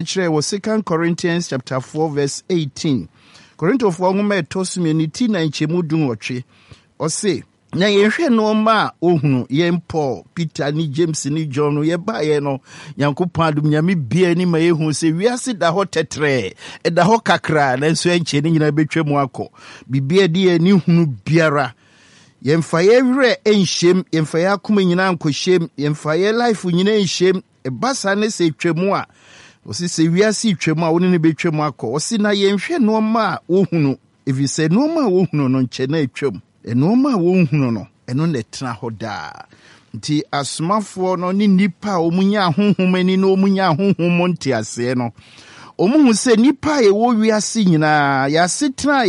was 2 Corinthians chapter 4 verse 18. Corinthians 4 ngoma etosumi ni ti na nchemu dunwotwe. O say, na yehwe no ma ohunu yen Paul, Peter ni James ni John ye ba ye no Yankopɔn adum nyame bia ni ma yehu se wiase da ho tetre e da ho kakra na nso enche ni nyina betwam akɔ bibia di ani hunu biara yemfa ye were enhyem yemfa ye akoma nyina ankɔhyem yemfa ye life nyina enhyem e basa ne se twemu a osi se wiase twemu a woni ne betwam akɔ osi na yenhwe no ma ohunu evi se no ma ohunu no nche na etwam enoma wo hunu no eno ne tena ho daa nti asomafo no ni nipa omunya honhom ani no omunya honhom ntiase no omuhu se nipa ye wo wiase nyina ya setena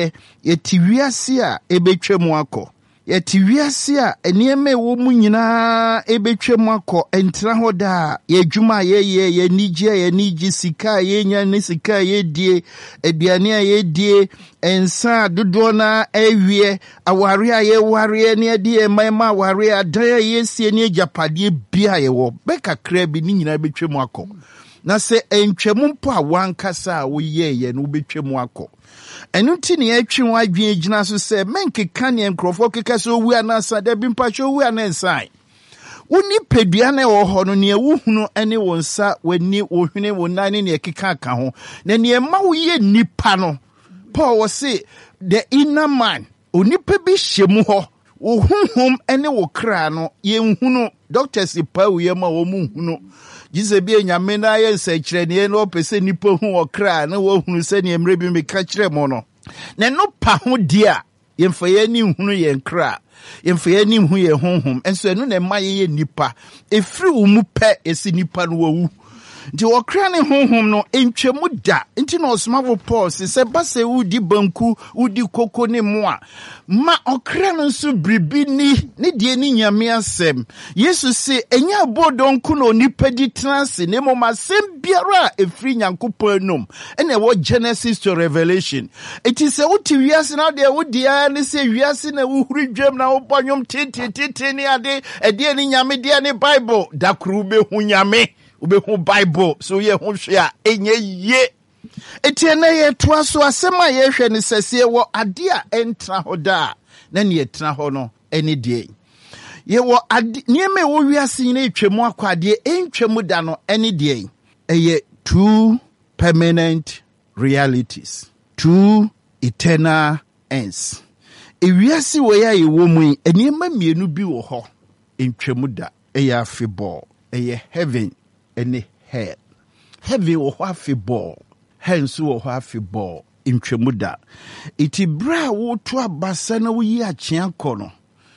yeti wiase a ebetwam akɔ yeti wiase a enieme wo mu nyina ebetwam akɔ entra ho daa ye dwuma ye nigi sika ye nya ne sika ye die aduane a ye die ensa dodo na awie aware a ye ware ne ade e mama aware adan ye sie ne japade bia ye wo bekakra bi ni nyina betwam akɔ na se entwam mpo a wankasa a wo ye no betwam akɔ enu ti ne atwi ho adwen gina so se menkeka ne nkrofo keka so wu anasa da bi mpacho wu anensan woni pedua na wo ho no ne wuhunu ene wonsa wani wohwene wonane ne keka ka ho na ne ma wo ye nipa no Paul was say the inner man onipa bi hyemu ho wo honhom ene wo kra no ye nhunu doctors pa wo ye ma wo mu hunu Jise bi nyame na ye nsekire ne no pese nipa hu wo kra na wo hunu se ne emre bi me ka kire mo no na no pa ho dia yemfa ye ni hunu ye nkra yemfa ye ni hu ye honhom enso enu na ma ye nipa efiri wo mu pe esi nipa no wu nti okra ne honhom no entwemu da nti na osomafo Paul se base wudi banku wudi koko ne moa ma okra no nso bribi ni ne die ni nyame asem Yesu se enya bodonku no nipa di transe ne mo masem biara efri Nyankopɔn anum ene wo Genesis to Revelation it is wuti wiase na de wudi ya ne se wiase na wuhuri dwam na wo bonyom tete ne ade ade ni nyame de ne Bible da kru be hu nyame ubehu Bible so ye hu hwe a enye ye etiene ye toa so asema ye hwe ne sese wo ade a entra ho da na ne etra ho no ene die ye wo ade nieme wo wiase ne etwemu akwade entwemu da no ene die eye two permanent realities, two eternal ends. Ewiase wo ya ye wo mu eniema mienu bi wo ho entwemu da eye afebɔ eye heaven ene hell. Heaven wo ho afebɔ hence wo ho afebɔ entwemu da iti bra wo to abasa na wo yi akye akɔ no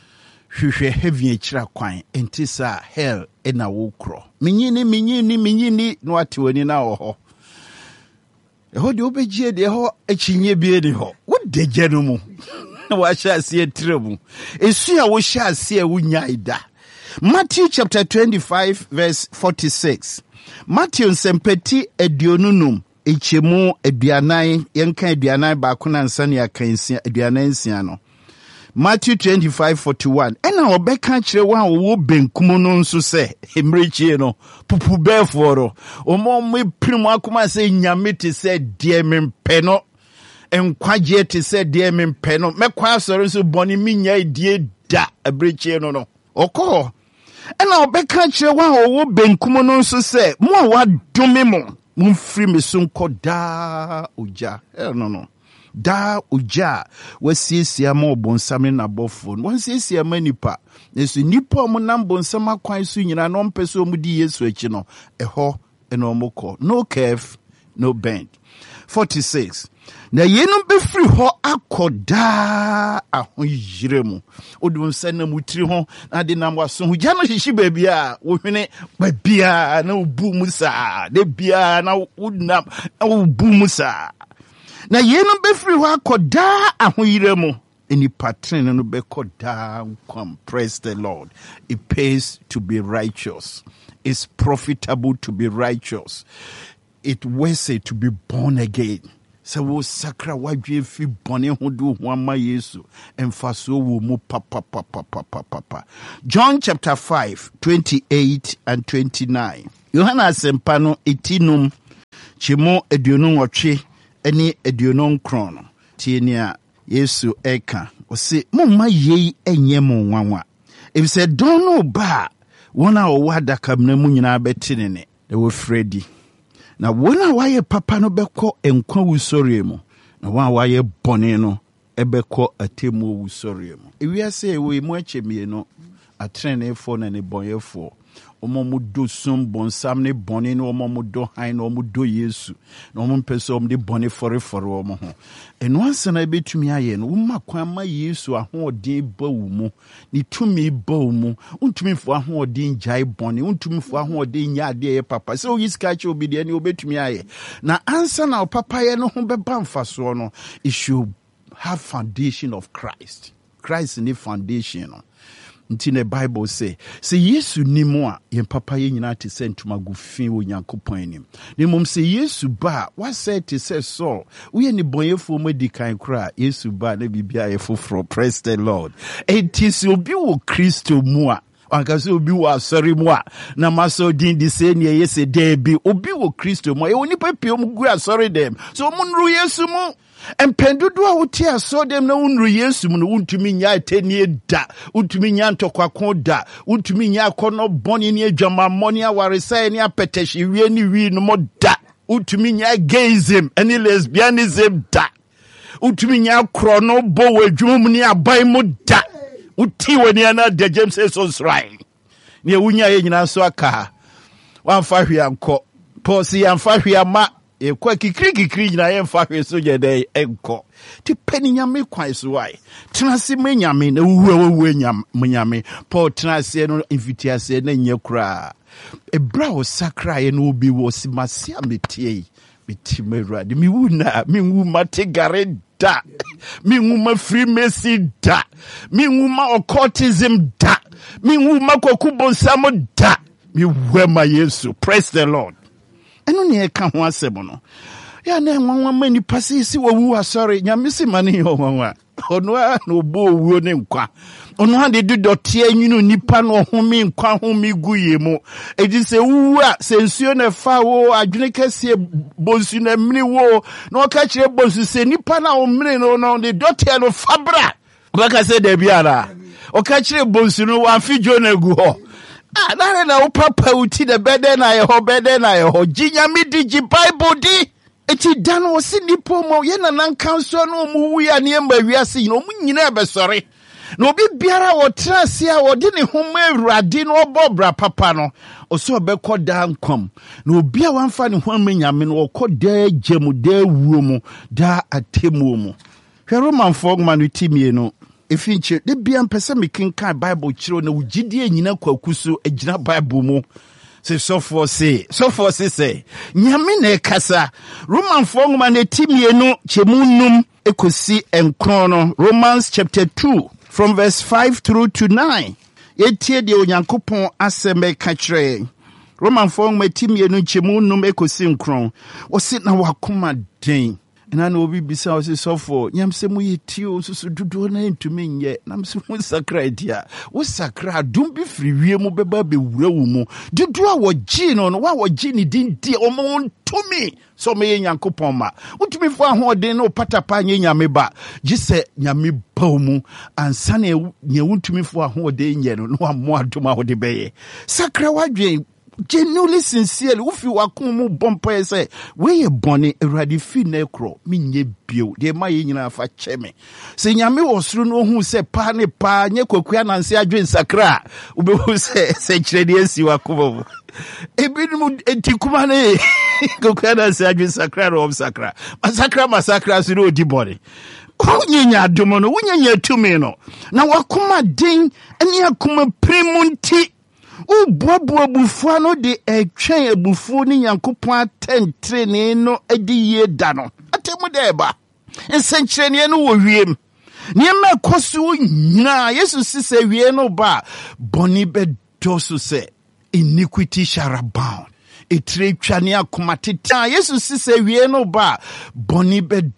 hwehwɛ heaven akira kwan enti sa hell ena wo kro minyini no ate wani na wo ho eho de obegie de ho akyinye bie ni ho wo degye no mu wa hyase etremu esu a wo hyase a wunya ida. Matthew chapter 25 verse 46. Matthew nsempeti aduonunum echemu aduanan yenka aduanan ba kona nsane akansia aduanan nsia no. Matthew 25:41. Ena obeka kire wa wo benkum no nso se emrechie no pupu beforo omo meprim akoma se nyame te se die mempe no enkwaje te se die mempe no mekwa asoro nso boni minya die da abrechie no okọ ena obeka kire wa wo benkum no nso se mo a wadome mo mfiri mesonko da oja no da uja wasiesia ma obonsam na bofo wasiesia ma nipa neso nipa mo nam bonsam akwan so nyina no mpese omudi Yesu achi no eho eno omokọ no curve no bend. 46 na yenu befiri ho akoda ahoyiremu odum sana mutiri ho na de nam waso ho gya no hihyi baabia wo hwene baabia na obu musa de bia na wudnam na obu musa na yenu befiri ho akoda ahoyiremu eni pattern no be koda kwam. Praise the Lord. It pays to be righteous. It's profitable to be righteous. It worth it to be born again. So wo sakra wadwe fi bone ho do ho ama Yesu emfaso wo mu papa. John chapter 5 28 and 29. Yohana sempa no etinum Chimo aduonu nwɔtwe ne aduonu nkron no. Tie nea Yesu eka. Ɔse momma yei enye mo nwanwa. Efisɛ dɔn no ba wɔn a wɔwɔ adakamna mu nyinaa bɛtene ne. They were Freddy. Na wɔn a wɔayɛ papa no bɛkɔ nkwa wusɔre mu. Na wɔn a wɔayɛ bɔne no ɛbɛkɔ atemu wusɔre mu. Ewiase ɛwɔ emu akyɛmie no atrenefoɔ na ne bɔnyɛfoɔ. Omo do sum bonsam ne bɔne no omo do han no omo do Yesu. Na omo mpɛsɛ omo de bɔne fɔre omo ho. Eno ansana betumi ayɛ no woma kwan ma Yesu ahoɔden ba wo mu. Ni tumi ba wo mu. Untumi fo ahoɔden gyae bɔne. Untumi fo ahoɔden nya ade yɛ papa. Sɛ oyi sika kye obi de ne obetumi ayɛ. Na ansana papa yɛ no ho bɛba mfasoɔ no, it should have foundation of Christ. Christ in the foundation no. Nti the Bible say Yesu ni mo a yen papa ye nyina te se ntuma gu fi wo Nyankopɔn anim. Ne mom se Yesu ba what say te se so we ni bonyefo mo di kan kra Yesu ba na bibia ye foforo. Praise the Lord. It is obi wo Kristo mu a anka se obi wo asori mu a na maso din di se ne ye se de bi obi wo Kristo mu e oni papie mu gu asori dem so mo nru Yesu mu. Empendudu a wote aso dem na unru Yesu mu no untumi nya atenie da untumi nya ntokwako da untumi nya akono boni ne adwama moni awaresa ne apetehye wie ne wi no mo da untumi nya gayism any lesbianism da untumi nya krono bo wadwuma mu ne aban mu da uti wani ana da James says right ne wunya ye nyina so aka wamfa hwe anko Paul si yamfa hwe ama kwa kikri nyina yemfa hwe so gede enko ti pani nyame kwan so wai tenase menyame na wuwe nyame Paul tenase no invitiase na nye kura ebra o sakra ye no obi wo simase ametie metimera de mi wuna mi wu mategare da mi wu ma freemason da mi wu ma occultism da mi wu ma kokubonsam da mi wema Yesu. Praise the Lord. Eno ne eka ho asem no ya na nwanwa mani pasisi wawu asori nyamisi mani ho nwanwa ono a no bo owuo ne nkwa ono ha de dodote anyunu nipa no home nkwa home guye mu edi se wu a se nsuo na fa wo adwene kase bonsu na mini wo na oka kire bonsu se nipa na o mini no de dote no fabra oka se de biara oka kire bonsu no wa fijo na gu ho nare na upapa uti de bede na yeho jinyami di Bible di eti dan wo si nipo mo ye na nan kanso no mu wu ya ne ma wiase yin o mu nyina be sore na obi biara wo trase a wo de ne homo awurade no obobra papa no o so be koda nkom na obi a wanfa ne homo nyame no koda gemu da wuo mu da atemu mu hwe romanfo ma no timie no efinche de bia mpese mekenkan Bible chiro na wugidie nyina kwakuso agina Bible mu se so for say nyame na ekasa Roman ngoma na timie no chemunum ekosi enkron no Romans chapter 2 from verse 5 through to 9 yetie de onyankopon aseme ka kire Roman ngoma timie no chemunum ekosi enkron o se na wakoma den na no obi bisa o se sofo nyamse mu yitio susu dudu na ntumi nye namse mu sakra dia wo sakra dum bi friwie mu beba be wura wo mu dudu a wo gi no wa wo gi ni din die o mo ntumi so me Nyankopon ma utumi fo ahoden no patapa nye nyame ba gise nyame ba mu ansa na nye utumi fo ahoden nye no wa mo adom a wo de beye sakra wadwen genuinely sincerely ufi wakumu bompa say we boni eradi fi na ekro minye bio de ma ye nyina fa cheme se nyame wosuru no hu se pa ne pa nye kwakua nanse adwen sakra ubehu se kiredi asi wakumu ebinum entikuma ne kwakua nanse adwen sakra ro sakra masakra suru odibore unyenya adomo no unyenya tumi no na wakuma den eni akuma premunti Ubuabu bufua no de etwen abufu ni Nyankopon atentrene no edi ye da no atemu de ba ensenkyerene no wo wiem niema koso nyina Yesu sise wie no ba boni be dosu se iniquity shall abound etre twane akomateta Yesu sise wie no ba boni be